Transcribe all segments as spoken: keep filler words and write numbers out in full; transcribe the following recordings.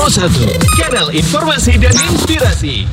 Pro satu, kanal informasi dan inspirasi.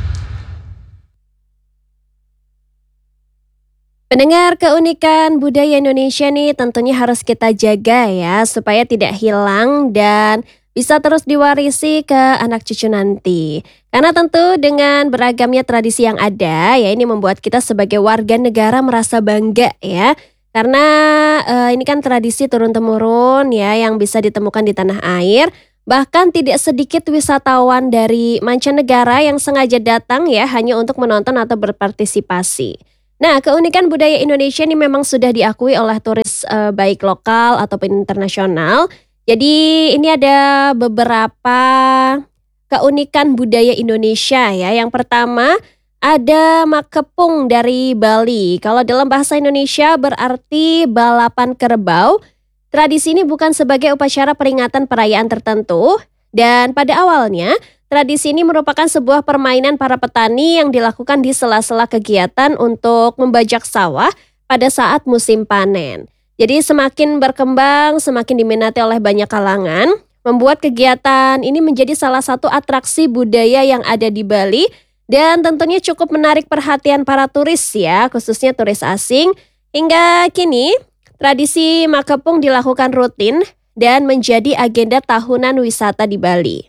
Pendengar, keunikan budaya Indonesia nih tentunya harus kita jaga ya, supaya tidak hilang dan bisa terus diwarisi ke anak cucu nanti. Karena tentu dengan beragamnya tradisi yang ada, ya ini membuat kita sebagai warga negara merasa bangga ya. Karena eh, ini kan tradisi turun-temurun ya yang bisa ditemukan di tanah air. Bahkan tidak sedikit wisatawan dari mancanegara yang sengaja datang ya hanya untuk menonton atau berpartisipasi. Nah, keunikan budaya Indonesia ini memang sudah diakui oleh turis eh, baik lokal ataupun internasional. Jadi ini ada beberapa keunikan budaya Indonesia ya. Yang pertama ada makepung dari Bali. Kalau dalam bahasa Indonesia berarti balapan kerbau. Tradisi ini bukan sebagai upacara peringatan perayaan tertentu. Dan pada awalnya tradisi ini merupakan sebuah permainan para petani yang dilakukan di sela-sela kegiatan untuk membajak sawah pada saat musim panen. Jadi semakin berkembang, semakin diminati oleh banyak kalangan, membuat kegiatan ini menjadi salah satu atraksi budaya yang ada di Bali dan tentunya cukup menarik perhatian para turis ya, khususnya turis asing. Hingga kini, tradisi makepung dilakukan rutin dan menjadi agenda tahunan wisata di Bali.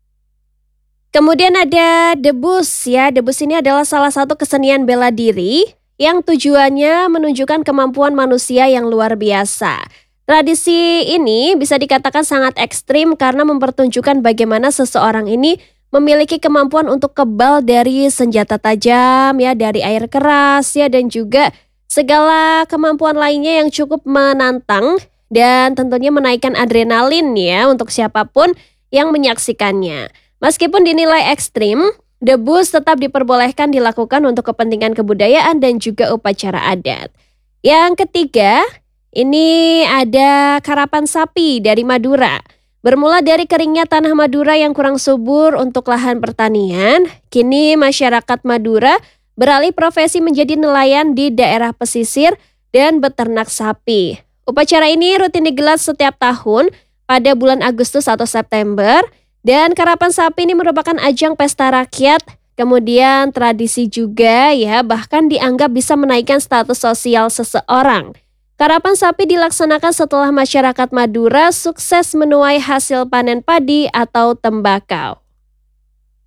Kemudian ada debus ya, debus ini adalah salah satu kesenian bela diri yang tujuannya menunjukkan kemampuan manusia yang luar biasa. Tradisi ini bisa dikatakan sangat ekstrim karena mempertunjukkan bagaimana seseorang ini memiliki kemampuan untuk kebal dari senjata tajam ya, dari air keras ya, dan juga segala kemampuan lainnya yang cukup menantang dan tentunya menaikkan adrenalin ya untuk siapapun yang menyaksikannya. Meskipun dinilai ekstrim, debus tetap diperbolehkan dilakukan untuk kepentingan kebudayaan dan juga upacara adat. Yang ketiga, ini ada karapan sapi dari Madura. Bermula dari keringnya tanah Madura yang kurang subur untuk lahan pertanian, kini masyarakat Madura beralih profesi menjadi nelayan di daerah pesisir dan beternak sapi. Upacara ini rutin digelar setiap tahun pada bulan Agustus atau September. Dan karapan sapi ini merupakan ajang pesta rakyat, kemudian tradisi juga ya, bahkan dianggap bisa menaikkan status sosial seseorang. Karapan sapi dilaksanakan setelah masyarakat Madura sukses menuai hasil panen padi atau tembakau.